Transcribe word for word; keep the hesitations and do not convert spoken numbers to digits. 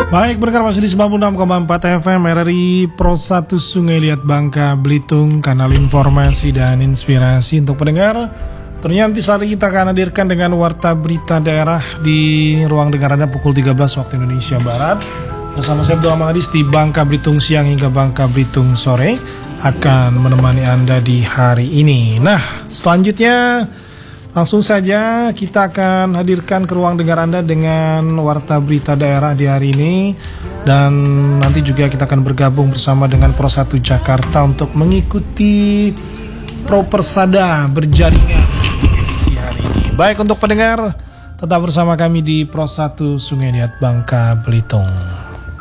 Baik, berkar masih di sembilan puluh enam koma empat F M R R I Pro satu Sungai Liat Bangka Belitung, kanal informasi dan inspirasi untuk pendengar. Ternyata nanti saat ini kita akan hadirkan dengan warta berita daerah di ruang dengarannya pukul tiga belas waktu Indonesia Barat. Bersama saya Abdul Mahdis di Bangka Belitung siang hingga Bangka Belitung sore akan menemani Anda di hari ini. Nah, selanjutnya langsung saja kita akan hadirkan ke ruang dengar Anda dengan warta berita daerah di hari ini. Dan nanti juga kita akan bergabung bersama dengan Pro satu Jakarta untuk mengikuti Pro Persada berjaringan di edisi hari ini. Baik, untuk pendengar tetap bersama kami di Pro satu Sungai Liat Bangka Belitung.